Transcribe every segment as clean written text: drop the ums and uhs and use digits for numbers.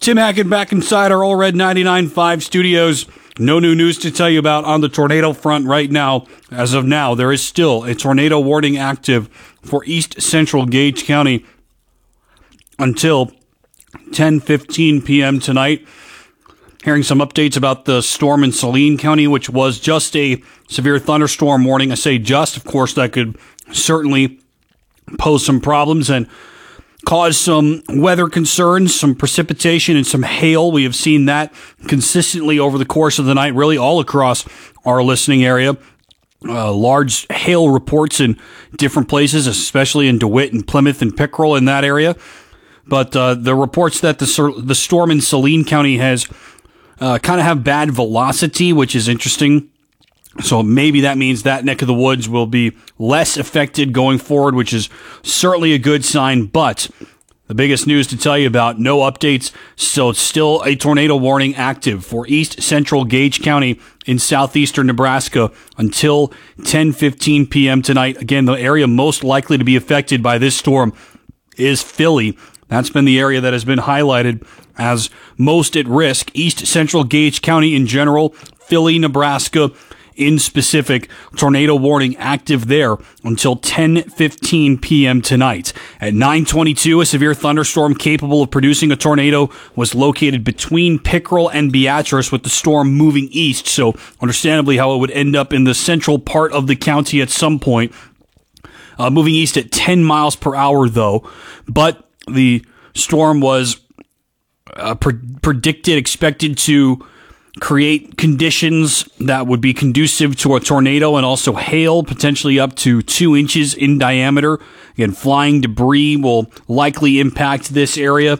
Tim Hackett back inside our All Red 99.5 studios. No new news to tell you about on the tornado front right now. As of now, there is still a tornado warning active for East Central Gage County until 10:15 p.m. tonight. Hearing some updates about the storm in Saline County, which was just a severe thunderstorm warning. I say just, of course, that could certainly pose some problems and cause some weather concerns, some precipitation, and some hail. We have seen that consistently over the course of the night, really all across our listening area. Large hail reports in different places, especially in DeWitt and Plymouth and Pickerel in that area. But the reports that the storm in Saline County has kind of have bad velocity, which is interesting. So maybe that means that neck of the woods will be less affected going forward, which is certainly a good sign. But the biggest news to tell you about, no updates. So it's still a tornado warning active for East Central Gage County in southeastern Nebraska until 10:15 p.m. tonight. Again, the area most likely to be affected by this storm is Philly. That's been the area that has been highlighted as most at risk. East Central Gage County in general, Philly, Nebraska in specific, tornado warning active there until 10:15 p.m. tonight. At 9:22, a severe thunderstorm capable of producing a tornado was located between Pickerel and Beatrice, with the storm moving east. So understandably how it would end up in the central part of the county at some point. Moving east at 10 miles per hour though. But the storm was expected to create conditions that would be conducive to a tornado and also hail, potentially up to 2 inches in diameter. Again, flying debris will likely impact this area.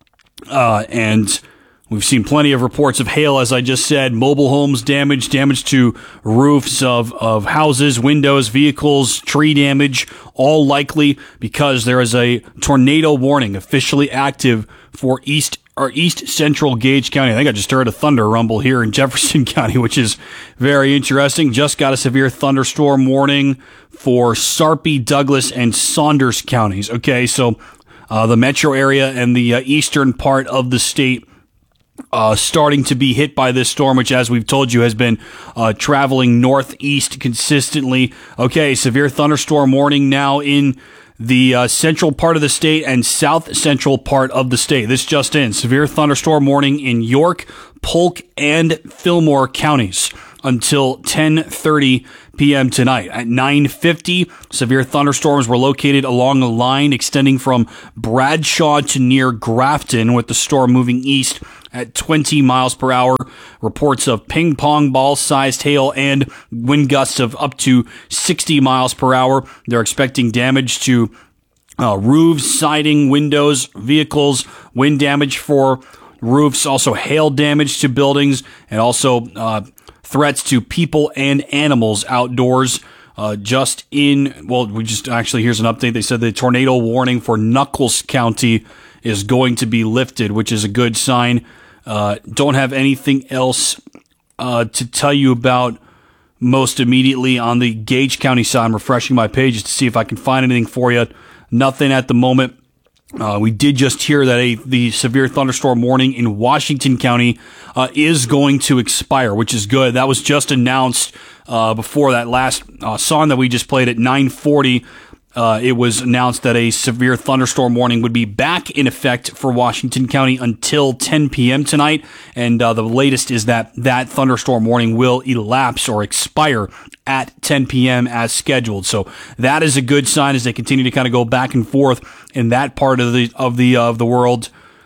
And we've seen plenty of reports of hail, as I just said, mobile homes damage to roofs of houses, windows, vehicles, tree damage, all likely because there is a tornado warning officially active for East Central Gage County. I think I just heard a thunder rumble here in Jefferson County, which is very interesting. Just got a severe thunderstorm warning for Sarpy, Douglas, and Saunders counties. Okay, so the metro area and the eastern part of the state starting to be hit by this storm, which, as we've told you, has been traveling northeast consistently. Okay, severe thunderstorm warning now in the central part of the state and south central part of the state. This just in. Severe thunderstorm warning in York, Polk, and Fillmore counties until 10:30 p.m. tonight. At 9:50, severe thunderstorms were located along a line extending from Bradshaw to near Grafton, with the storm moving east at 20 miles per hour. Reports of ping pong ball sized hail and wind gusts of up to 60 miles per hour. They're expecting damage to roofs, siding, windows, vehicles, wind damage for roofs, also hail damage to buildings, and also threats to people and animals outdoors. Here's an update. They said the tornado warning for Nuckolls County is going to be lifted, which is a good sign. Don't have anything else to tell you about most immediately on the Gage County side. I'm refreshing my pages to see if I can find anything for you. Nothing at the moment. We did just hear that the severe thunderstorm warning in Washington County is going to expire, which is good. That was just announced before that last song that we just played at 9:40. It was announced that a severe thunderstorm warning would be back in effect for Washington County until 10 p.m. tonight. And the latest is that thunderstorm warning will elapse or expire at 10 p.m. as scheduled. So that is a good sign as they continue to kind of go back and forth in that part of the world.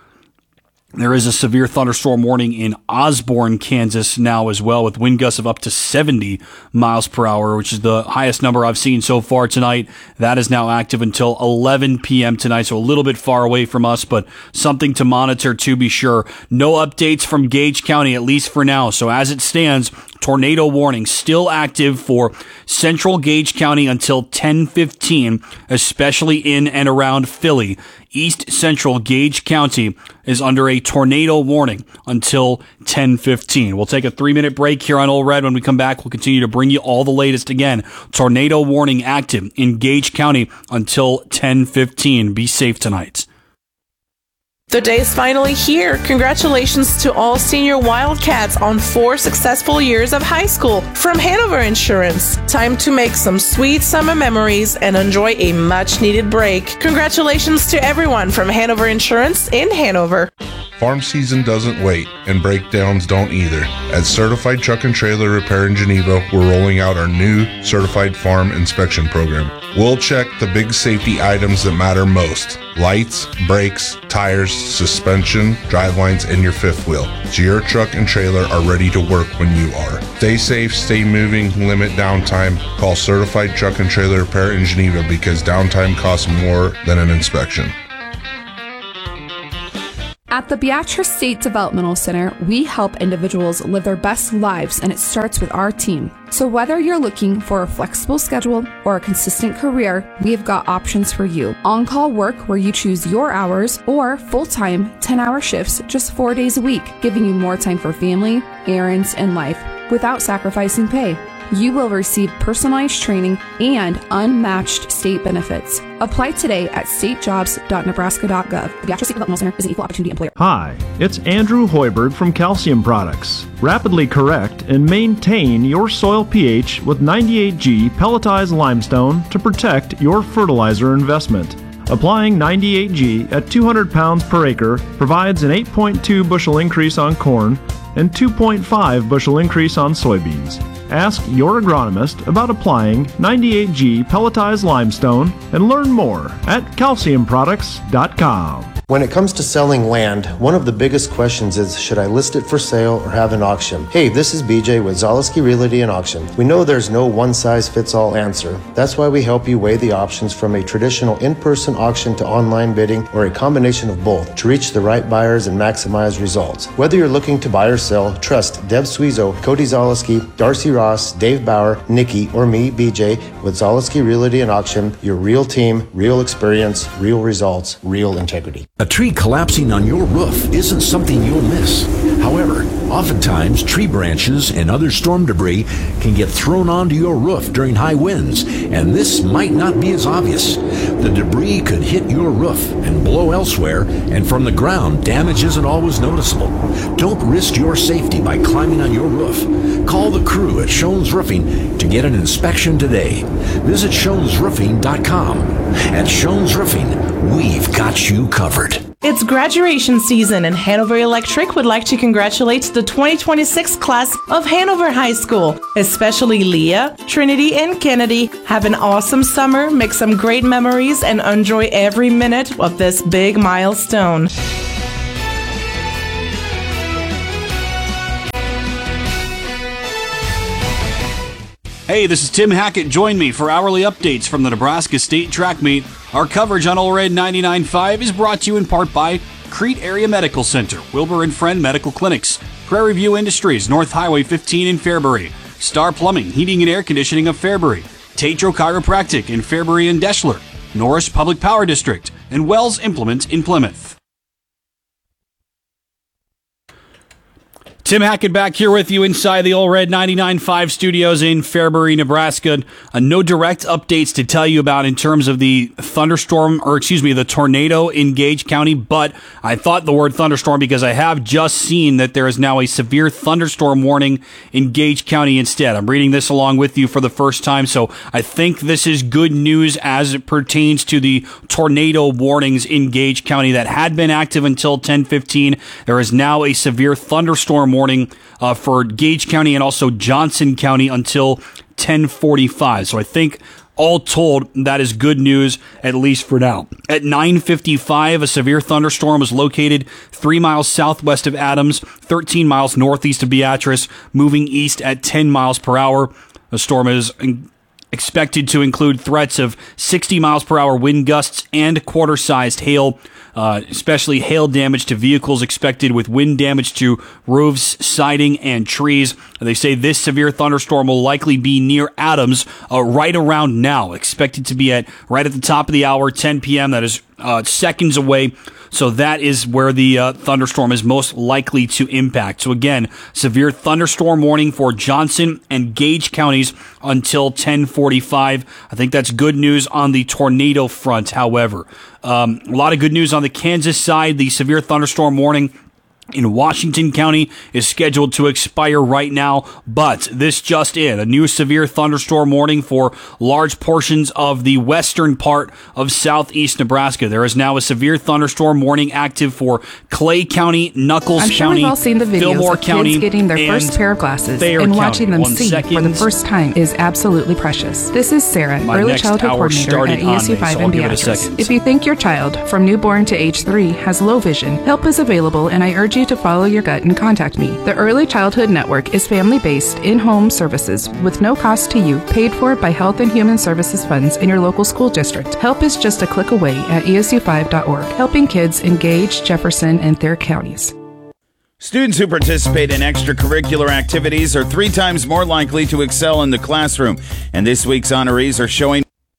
There is a severe thunderstorm warning in Osborne, Kansas now as well, with wind gusts of up to 70 miles per hour, which is the highest number I've seen so far tonight. That is now active until 11 p.m. tonight, so a little bit far away from us, but something to monitor to be sure. No updates from Gage County, at least for now. So as it stands, tornado warning still active for Central Gage County until 10:15, especially in and around Philly. East Central Gage County is under a tornado warning until 10:15. We'll take a 3-minute break here on Old Red. When we come back, we'll continue to bring you all the latest. Again, tornado warning active in Gage County until 10:15. Be safe tonight. The day is finally here. Congratulations to all senior Wildcats on 4 successful years of high school from Hanover Insurance. Time to make some sweet summer memories and enjoy a much-needed break. Congratulations to everyone from Hanover Insurance in Hanover. Farm season doesn't wait, and breakdowns don't either. At Certified Truck and Trailer Repair in Geneva, we're rolling out our new Certified Farm Inspection Program. We'll check the big safety items that matter most: lights, brakes, tires, suspension, drivelines, and your fifth wheel, so your truck and trailer are ready to work when you are. Stay safe, stay moving, limit downtime. Call Certified Truck and Trailer Repair in Geneva because downtime costs more than an inspection. At the Beatrice State Developmental Center, we help individuals live their best lives, and it starts with our team. So whether you're looking for a flexible schedule or a consistent career, we've got options for you. On-call work where you choose your hours, or full-time 10-hour shifts just 4 days a week, giving you more time for family, errands, and life without sacrificing pay. You will receive personalized training and unmatched state benefits. Apply today at statejobs.nebraska.gov. The Beatrice State Developmental Center is an equal opportunity employer. Hi, it's Andrew Hoiberg from Calcium Products. Rapidly correct and maintain your soil pH with 98G pelletized limestone to protect your fertilizer investment. Applying 98G at 200 pounds per acre provides an 8.2 bushel increase on corn and 2.5 bushel increase on soybeans. Ask your agronomist about applying 98G pelletized limestone and learn more at calciumproducts.com. When it comes to selling land, one of the biggest questions is, should I list it for sale or have an auction? Hey, this is BJ with Zaleski Realty and Auction. We know there's no one-size-fits-all answer. That's why we help you weigh the options from a traditional in-person auction to online bidding or a combination of both to reach the right buyers and maximize results. Whether you're looking to buy or sell, trust Deb Suizo, Cody Zaleski, Darcy Ross, Dave Bauer, Nikki, or me, BJ, with Zaleski Realty and Auction, your real team, real experience, real results, real integrity. A tree collapsing on your roof isn't something you'll miss. However, oftentimes tree branches and other storm debris can get thrown onto your roof during high winds, and this might not be as obvious. The debris could hit your roof and blow elsewhere, and from the ground, damage isn't always noticeable. Don't risk your safety by climbing on your roof. Call the crew at Schoen's Roofing to get an inspection today. Visit SchoensRoofing.com. At Schoen's Roofing, we've got you covered. It's graduation season, and Hanover Electric would like to congratulate the 2026 class of Hanover High School, especially Leah, Trinity, and Kennedy. Have an awesome summer, make some great memories, and enjoy every minute of this big milestone. Hey, this is Tim Hackett. Join me for hourly updates from the Nebraska State Track Meet. Our coverage on All Red 99.5 is brought to you in part by Crete Area Medical Center, Wilbur and Friend Medical Clinics, Prairie View Industries, North Highway 15 in Fairbury, Star Plumbing, Heating and Air Conditioning of Fairbury, Tatro Chiropractic in Fairbury and Deschler, Norris Public Power District, and Wells Implement in Plymouth. Tim Hackett back here with you inside the All Red 99.5 studios in Fairbury, Nebraska. No direct updates to tell you about in terms of the the tornado in Gage County, but I thought the word thunderstorm because I have just seen that there is now a severe thunderstorm warning in Gage County instead. I'm reading this along with you for the first time, so I think this is good news as it pertains to the tornado warnings in Gage County that had been active until 10:15. There is now a severe thunderstorm warning for Gage County and also Johnson County until 10:45. So I think all told, that is good news, at least for now. At 9:55, a severe thunderstorm was located 3 miles southwest of Adams, 13 miles northeast of Beatrice, moving east at 10 miles per hour. The storm is expected to include threats of 60 miles per hour wind gusts and quarter-sized hail, especially hail damage to vehicles expected with wind damage to roofs, siding, and trees. They say this severe thunderstorm will likely be near Adams right around now, expected to be right at the top of the hour, 10 p.m. That is seconds away So that is where the thunderstorm is most likely to impact. So again, severe thunderstorm warning for Johnson and Gage counties until 10:45. I think that's good news on the tornado front, however. A lot of good news on the Kansas side. The severe thunderstorm warning in Washington County is scheduled to expire right now, but this just in, a new severe thunderstorm warning for large portions of the western part of southeast Nebraska. There is now a severe thunderstorm warning active for Clay County, Nuckolls I'm sure County, we've all seen the videos Fillmore of County, kids getting their and first pair of glasses, Thayer and County. watching them 1 see second. for the first time is absolutely precious. This is Sarah, My Early next Childhood hour Coordinator started at on ESU me, 5 so and I'll give it a Beatrice. second. If you think your child, from newborn to age 3, has low vision, help is available, and I urge you to follow your gut and contact me. The Early Childhood Network is family-based, in-home services with no cost to you, paid for by Health and Human Services funds in your local school district. Help is just a click away at esu5.org, helping kids in Gage, Jefferson, and Thayer counties. Students who participate in extracurricular activities are 3 times more likely to excel in the classroom, and this week's honorees are showing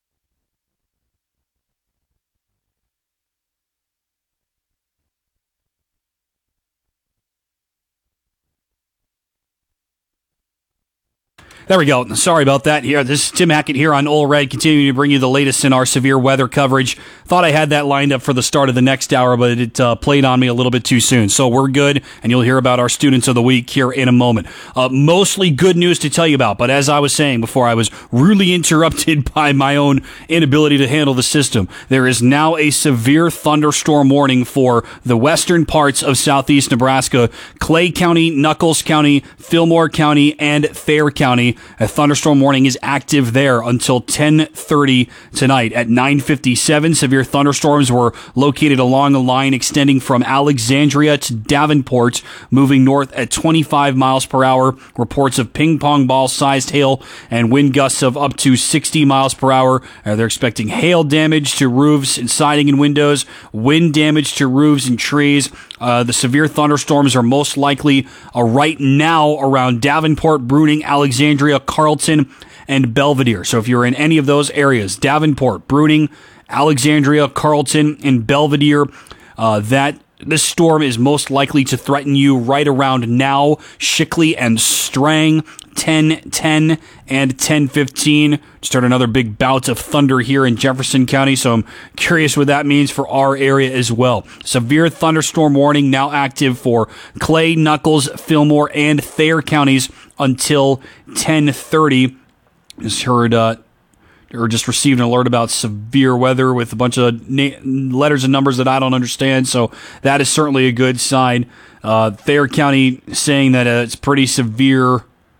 There we go. Sorry about that. Here, this is Tim Hackett here on Ole Red, continuing to bring you the latest in our severe weather coverage. Thought I had that lined up for the start of the next hour, but it played on me a little bit too soon. So we're good, and you'll hear about our students of the week here in a moment. Mostly good news to tell you about, but as I was saying before, I was rudely interrupted by my own inability to handle the system. There is now a severe thunderstorm warning for the western parts of southeast Nebraska, Clay County, Nuckolls County, Fillmore County, and Thayer County. A thunderstorm warning is active there until 10:30 tonight. At 9:57, severe thunderstorms were located along a line extending from Alexandria to Davenport, moving north at 25 miles per hour. Reports of ping pong ball sized hail and wind gusts of up to 60 miles per hour. They're expecting hail damage to roofs and siding and windows, wind damage to roofs and trees. The severe thunderstorms are most likely right now around Davenport, Bruning, Alexandria, Carlton, and Belvedere. So if you're in any of those areas, Davenport, Bruning, Alexandria, Carlton, and Belvedere, this storm is most likely to threaten you right around now. Shickley and Strang, 10:10 and 10:15. Just heard another big bout of thunder here in Jefferson County, so I'm curious what that means for our area as well. Severe thunderstorm warning now active for Clay, Nuckolls, Fillmore, and Thayer counties until 10:30. Just heard or just received an alert about severe weather with a bunch of letters and numbers that I don't understand, so that is certainly a good sign. Thayer County saying that it's pretty severe,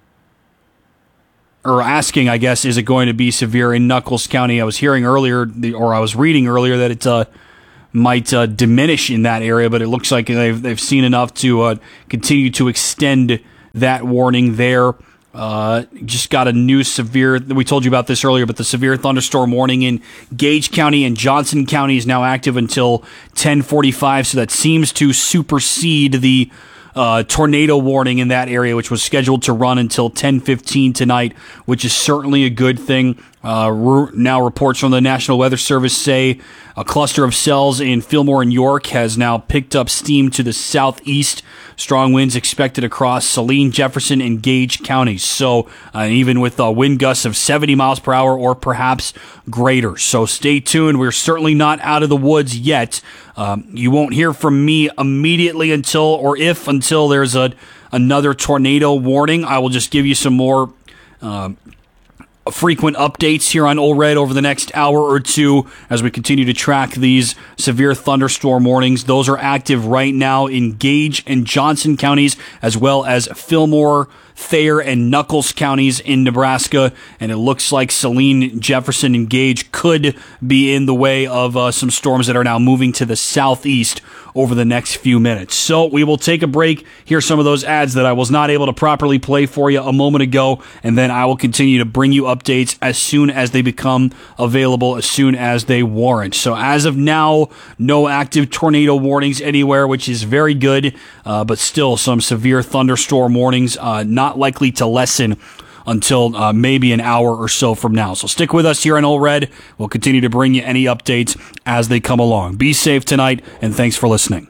or asking, I guess, is it going to be severe in Nuckolls County? I was hearing earlier, or I was reading earlier, that it might diminish in that area, but it looks like they've seen enough to continue to extend that warning there. Just got a new severe, we told you about this earlier, but the severe thunderstorm warning in Gage County and Johnson County is now active until 10:45, so that seems to supersede the tornado warning in that area, which was scheduled to run until 10:15 tonight, which is certainly a good thing. Now reports from the National Weather Service say a cluster of cells in Fillmore and York has now picked up steam to the southeast. Strong winds expected across Saline, Jefferson, and Gage counties. So even with wind gusts of 70 miles per hour or perhaps greater. So stay tuned. We're certainly not out of the woods yet. You won't hear from me immediately until there's another tornado warning. I will just give you some more frequent updates here on Ole Red over the next hour or two as we continue to track these severe thunderstorm warnings. Those are active right now in Gage and Johnson counties, as well as Fillmore, Thayer, and Nuckolls counties in Nebraska, and it looks like Saline, Jefferson, and Gage could be in the way of some storms that are now moving to the southeast over the next few minutes. So we will take a break, hear some of those ads that I was not able to properly play for you a moment ago, and then I will continue to bring you updates as soon as they become available, as soon as they warrant. So as of now, no active tornado warnings anywhere, which is very good, but still some severe thunderstorm warnings, not likely to lessen until maybe an hour or so from now. So stick with us here on Ole Red. We'll continue to bring you any updates as they come along. Be safe tonight, and thanks for listening.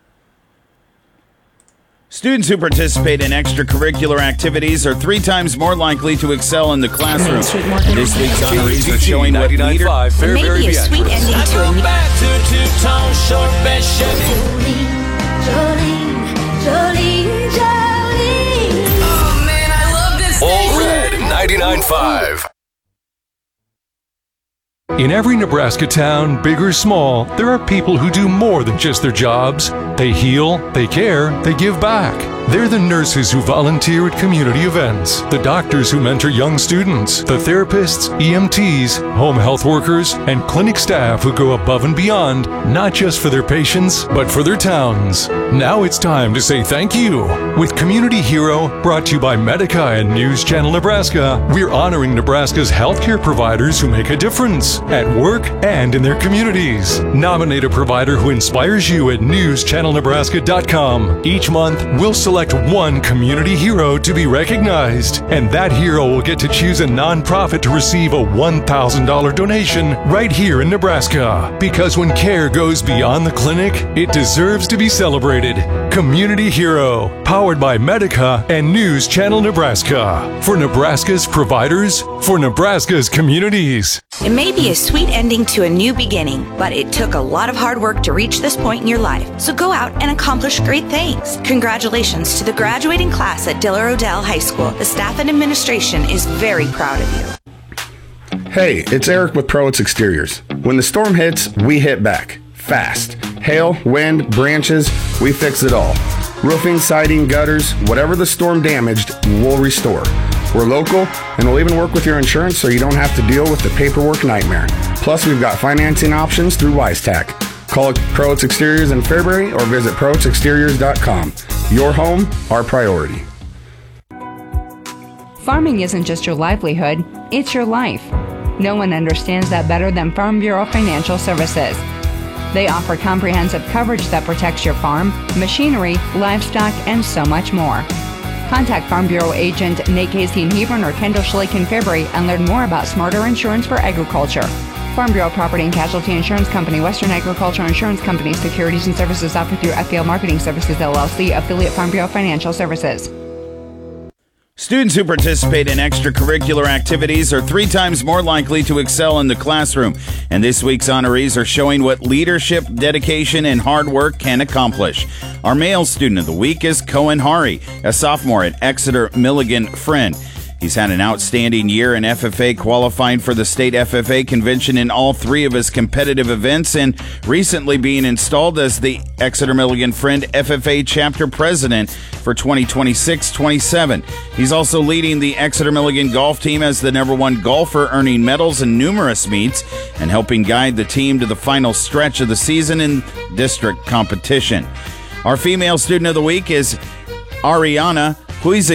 Students who participate in extracurricular activities are 3 times more likely to excel in the classroom. This week's honorees are showing what leader. It may be a sweet ending to a Oh man, I love this Ole Red 99.5. In every Nebraska town, big or small, there are people who do more than just their jobs. They heal, they care, they give back. They're the nurses who volunteer at community events, the doctors who mentor young students, the therapists, EMTs, home health workers, and clinic staff who go above and beyond, not just for their patients, but for their towns. Now it's time to say thank you. With Community Hero, brought to you by Medica and News Channel Nebraska, we're honoring Nebraska's healthcare providers who make a difference at work and in their communities. Nominate a provider who inspires you at newschannelnebraska.com. Each month, we'll select one community hero to be recognized, and that hero will get to choose a nonprofit to receive a $1,000 donation right here in Nebraska. Because when care goes beyond the clinic, it deserves to be celebrated. Community Hero, powered by Medica and News Channel Nebraska. For Nebraska's providers, for Nebraska's communities. It may be a sweet ending to a new beginning, but it took a lot of hard work to reach this point in your life. So go out and accomplish great things. Congratulations to the graduating class at Diller Odell High School. The staff and administration is very proud of you. Hey, it's Eric with Proitz Exteriors. When the storm hits, we hit back. Fast. Hail, wind, branches, we fix it all. Roofing, siding, gutters, whatever the storm damaged, we'll restore. We're local, and we'll even work with your insurance so you don't have to deal with the paperwork nightmare. Plus, we've got financing options through WiseTac. Call Proitz Exteriors in Fairbury or visit ProitzExteriors.com. Your home, our priority. Farming isn't just your livelihood, it's your life. No one understands that better than Farm Bureau Financial Services. They offer comprehensive coverage that protects your farm, machinery, livestock, and so much more. Contact Farm Bureau agent Nate Casey in Hebron or Kendall Schlick in Fairbury and learn more about smarter insurance for agriculture. Farm Bureau Property and Casualty Insurance Company, Western Agricultural Insurance Company, securities and services offered through FBL Marketing Services, LLC, affiliate Farm Bureau Financial Services. Students who participate in extracurricular activities are 3 times more likely to excel in the classroom. And this week's honorees are showing what leadership, dedication, and hard work can accomplish. Our male student of the week is Cohen Hari, a sophomore at Exeter Milligan Friend. He's had an outstanding year in FFA, qualifying for the state FFA convention in all 3 of his competitive events, and recently being installed as the Exeter Milligan Friend FFA chapter president for 2026-27. He's also leading the Exeter Milligan golf team as the #1 golfer, earning medals in numerous meets and helping guide the team to the final stretch of the season in district competition. Our female student of the week is Ariana Huizig.